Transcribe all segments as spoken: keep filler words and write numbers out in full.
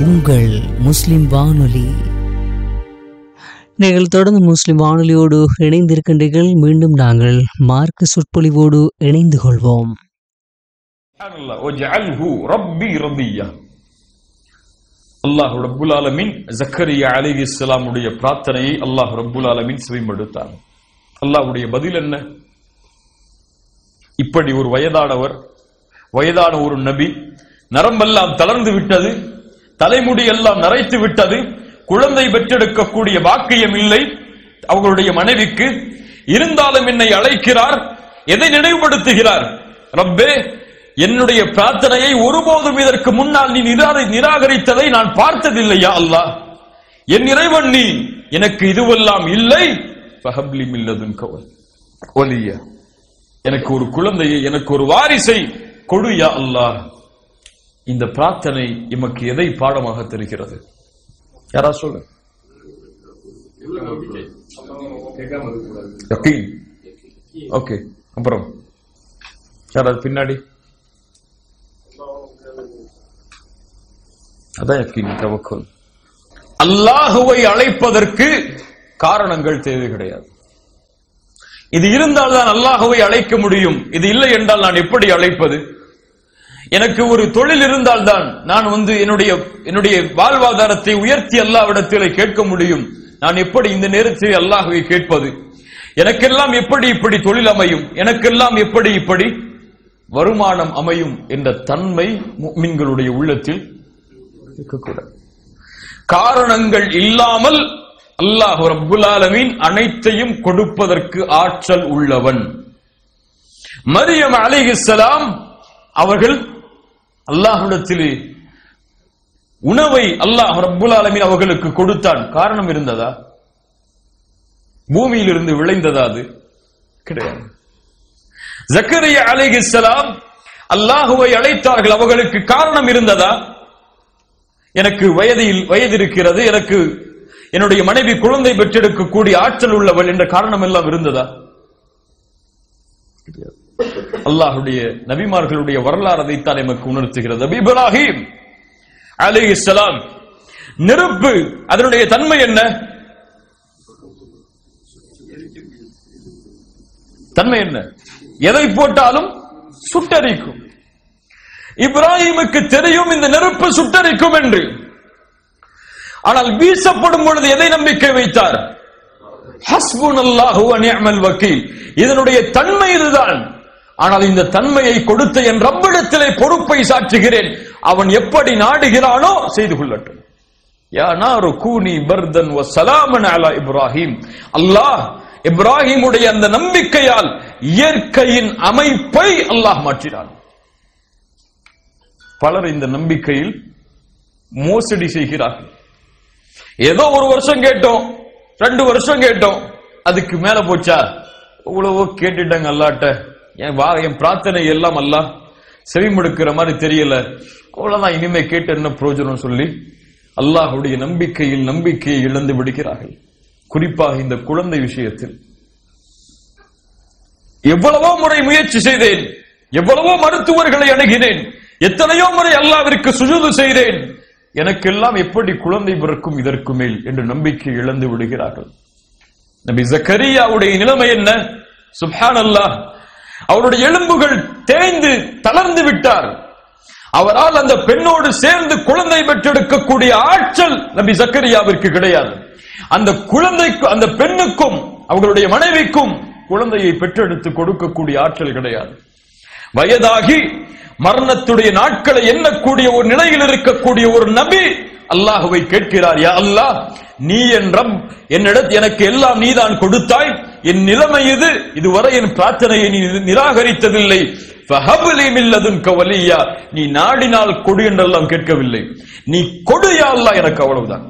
உங்கள் முஸ்லிம் வானொலி. நீங்கள் தொடர்ந்து முஸ்லிம் வானொலியோடு இணைந்திருக்கின்றீர்கள். மீண்டும் நாங்கள் மார்க்க சொற்பொழிவோடு இணைந்து கொள்வோம். அல்லாஹ் ரப்புல் ஆலமீன் ஜக்கரியா அலைஹிஸ்ஸலாம் உடைய பிரார்த்தனையை அல்லாஹ் ரப்புல் ஆலமீன் செவிமடுத்தார். அல்லாஹ்வுடைய பதில் என்ன? இப்படி ஒரு வயதானவர், வயதான ஒரு நபி, நரம்பெல்லாம் தளர்ந்து விட்டது, தலைமுடி எல்லாம் நரைத்து விட்டது, குழந்தை பெற்றெடுக்கக்கூடிய பாக்கியம் இல்லை அவர்களுடைய மனைவிக்கு. இருந்தாலும் என்னை அழைக்கிறார். எதை நினைவுபடுத்துகிறார்? ரப்பே, என்னுடைய பிரார்த்தனையை ஒருபோதும் இதற்கு முன்னால் நீ நிராகரித்ததை நான் பார்த்ததில்லையா அல்லாஹ். என் இறைவன் நீ, எனக்கு இதுவெல்லாம் இல்லை. ஃபஹப்லி மின் லதுன்க வலியா, எனக்கு ஒரு குழந்தையை, எனக்கு ஒரு வாரிசை கொடு யா அல்லாஹ். இந்த பிரார்த்தனை எமக்கு எதை பாடமாக தெரிகிறது? யாரா சொல்லு. ஓகே, அப்புறம் யாராவது பின்னாடி? அதான் யக்கீன், தவக்குல். அல்லாஹுவை அழைப்பதற்கு காரணங்கள் தேவை கிடையாது. இது இருந்தால் தான் அல்லாஹுவை அழைக்க முடியும். இது இல்லை என்றால் நான் எப்படி அழைப்பது? எனக்கு ஒரு தொழில் இருந்தால் தான் நான் வந்து என்னுடைய என்னுடைய வாழ்வாதாரத்தை உயர்த்தி அல்லாஹ்விடத்திலே கேட்க முடியும். நான் எப்படி இந்த நேரத்தில் அல்லாஹ்வை கேட்பது? எனக்கெல்லாம் எப்படி இப்படி தொழில் அமையும்? எனக்கெல்லாம் எப்படி இப்படி வருமானம் அமையும் என்ற தன்மை முஃமின்களுடைய உள்ளத்தில் இருக்கக்கூடாது. காரணங்கள் இல்லாமல் அல்லாஹ் ரப்புல் ஆலமீன் அனைத்தையும் கொடுப்பதற்கு ஆற்றல் உள்ளவன். மரியம் அலைஹிஸ்ஸலாம் அவர்கள் அல்லாஹ்விடத்திலே உணவை அல்லாஹ் ரப்புல் ஆலமீன் அவர்களுக்கு கொடுத்தான். காரணம் இருந்ததா? பூமியிலிருந்து விளைந்ததா? அது கிடையாது. ஜக்கரியா அலைஹிஸ்ஸலாம் அல்லாஹுவை அழைத்தார்கள். அவர்களுக்கு காரணம் இருந்ததா? எனக்கு வயதில் வயது இருக்கிறது, எனக்கு என்னுடைய மனைவி குழந்தை பெற்றெடுக்கக்கூடிய ஆற்றல் உள்ளவள் என்ற காரணம் எல்லாம் இருந்ததா? அல்லாஹ்வுடைய நபிமார்களுடைய வரலாறு அதைத்தான் நமக்கு உணர்த்துகிறது. நபி இப்ராஹிம் அலைஹிஸ்ஸலாம், நெருப்பு அதனுடைய தன்மை என்ன? தன்மை என்ன? எதை போட்டாலும் சுட்டரிக்கும். இப்ராஹிமுக்கு தெரியும் இந்த நெருப்பு சுட்டரிக்கும் என்று. ஆனால் வீசப்படும் பொழுது எதை நம்பிக்கை வைத்தார்? ஹஸ்புனல்லாஹு வ நிஅமல் வக்கீல். இதனுடைய தன்மை இதுதான். ஆனால் இந்த தன்மையை கொடுத்த என் ரப்பிடத்திலே பொறுப்பை சாற்றுகிறேன். அவன் எப்படி நாடுகிறானோ செய்து கொள்ளட்டும். யா நாரு கூனி பர்தன் வ ஸலாமன் அலா இப்ராஹிம். அல்லாஹ் இப்ராஹிமுடைய அந்த நம்பிக்கையால் இயற்கையின் அமைப்பை அல்லாஹ் மாற்றினான். பலர் இந்த நம்பிக்கையில் மோசடி செய்கிறார்கள். ஏதோ ஒரு வருஷம் கேட்டோம், ரெண்டு வருஷம் கேட்டோம், அதுக்கு மேல போச்சா? இவ்வளவோ கேட்டுட்டாங்க அல்லாட்ட, என் வா என் பிரார்த்தனை எல்லாம் அல்லாஹ் செவிமடுக்கிற மாதிரி தெரியல, அவ்வளவுதான், இனிமே கேட்டு என்ன பிரயோஜனம் சொல்லி அல்லாஹ்வுடைய நம்பிக்கையில் நம்பிக்கையை இழந்து விடுகிறார்கள். குறிப்பாக இந்த குழந்தை விஷயத்தில் எவ்வளவோ முறை முயற்சி செய்தேன், எவ்வளவோ மருத்துவர்களை அணுகினேன், எத்தனையோ முறை அல்லாஹ்விற்கு சுஜூது செய்தேன், எனக்கெல்லாம் எப்படி குழந்தை பிறக்கும் இதற்கு மேல் என்று நம்பிக்கை இழந்து விடுகிறார்கள். நபி ஜக்கரியாவுடைய நிலைமை என்ன? சுப்ஹானல்லாஹ், அவருடைய எலும்புகள் தேய்ந்து தளர்ந்து விட்டார். அவரால் அந்த பெண்ணோடு சேர்ந்து குழந்தை பெற்றெடுக்கக்கூடிய ஆற்றல் நபி ஜக்கரியாவிற்கு கிடையாது. அந்த குழந்தைக்கு, அந்த பெண்ணுக்கும் அவர்களுடைய மனைவிக்கும் குழந்தையை பெற்றெடுத்து கொடுக்கக்கூடிய ஆற்றல் கிடையாது. வயதாகி மரணத்துடைய நாட்களை எண்ணக்கூடிய ஒரு நிலையில் இருக்கக்கூடிய ஒரு நபி அல்லாஹுவை கேட்கிறார், யா அல்லாஹ், நீ என் ரப், என்னிடத் எனக்கு எல்லாம் நீதான் கொடுத்தாய், என் நிலைமை இது, இதுவரை என் பிரார்த்தனையை நீ நிராகரித்ததில்லை. ஃபஹப்லி மின் லதுன்க வலியா, நீ நாடினால் கொடு என்றெல்லாம் கேட்கவில்லை, நீ கொடு யா அல்லாஹ், எனக்கு அவ்வளவுதான்.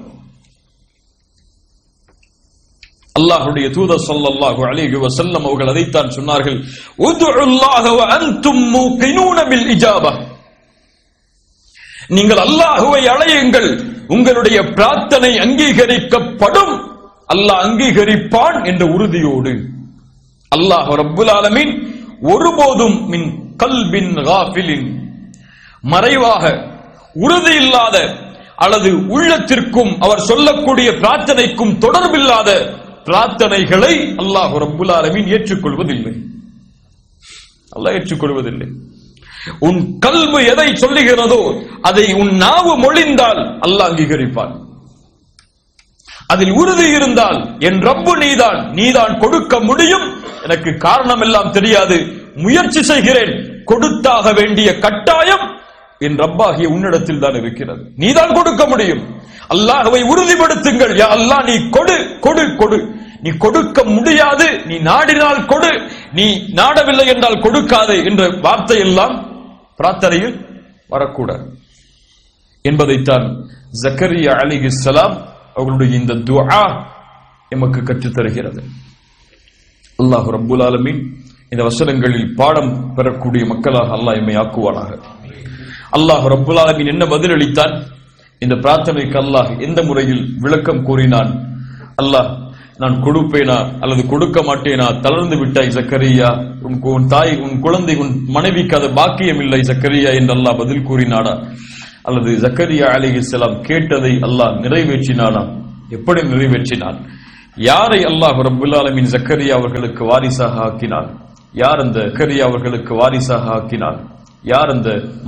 அல்லாஹ்வுடைய தூதர் ஸல்லல்லாஹு அலைஹி வஸல்லம் அவர்கள் அதைத்தான் சொன்னார்கள், உதுல்லாஹ வ அன்தும் மூகினூன பில் இஜாபா, நீங்கள் அல்லாஹ்வை அழையுங்கள், உங்களுடைய பிரார்த்தனை அங்கீகரிக்கப்படும், அல்லாஹ் அங்கீகரிப்பான் என்ற உறுதியோடு. அல்லாஹ் ரப்புல் ஆலமீன் ஒருபோதும் மின் கல்பின் காஃபிலின், மறைவாக உறுதி இல்லாத அல்லது உள்ளத்திற்கும் அவர் சொல்லக்கூடிய பிரார்த்தனைக்கும் தொடர்பில்லாத பிரார்த்தனைகளை அல்லாஹ் ரப்புல் ஆலமீன் ஏற்றுக்கொள்வதில்லை. அல்லாஹ் ஏற்றுக்கொள்வதில்லை. உன் கல்வி எதை சொல்லுகிறதோ அதை உன் நாவு மொழிந்தால் அல்லாஹ் அங்கீகரிப்பான். அதில் உறுதி இருந்தால் என் ரப்பு நீதான், நீதான் கொடுக்க முடியும், எனக்கு காரணம் எல்லாம் தெரியாது, முயற்சி செய்கிறேன், கொடுத்தாக வேண்டிய கட்டாயம் என் ரப்பாகிய உன்னிடத்தில் தான் இருக்கிறது, நீதான் கொடுக்க முடியும். அல்லாஹ்வை உறுதிப்படுத்துங்கள். யா அல்லாஹ் நீ கொடு கொடு கொடு. நீ கொடுக்க முடியாது, நீ நாடினால் கொடு, நீ நாடவில்லை என்றால் கொடுக்காதே என்ற வார்த்தை எல்லாம் பிரார்த்தனையில் வரக்கூடாது என்பதைத்தான் ஜக்கரியா அலைஹிஸ்ஸலாம் அவர்களுடைய இந்த துஆ எமக்கு கற்றுத் தருகிறது. அல்லாஹ் ரப்புல் ஆலமீன் இந்த வசனங்களில் பாடம் பெறக்கூடிய மக்களாக அல்லாஹ் எம்மை ஆக்குவானாக. அல்லாஹ் ரப்புல் ஆலமீன் என்ன பதிலளித்தான், இந்த பிரார்த்தனைக்கு அல்லாஹ் எந்த முறையில் விளக்கம் கூறினான், அல்லாஹ் நான் கொடுப்பேனா அல்லது கொடுக்க மாட்டேனா, தளர்ந்து விட்டாய் ஜக்கரியா, உன் தாய் உன் குழந்தை உன் மனைவிக்கு அது பாக்கியம் இல்லை ஜக்கரியா என்று அல்லாஹ் பதில் கூறினானா, அல்லது ஜக்கரியா அலைஹிஸ்ஸலாம் கேட்டதை அல்லாஹ் நிறைவேற்றினானா, எப்படி நிறைவேற்றினான், யாரை அல்லாஹ் ரப்புல் ஆலமீன் ஜக்கரியா அவர்களுக்கு வாரிசாக ஆக்கினான், யார் அந்த ஜக்கரியா அவர்களுக்கு வாரிசாக ஆக்கினான், யார் அந்த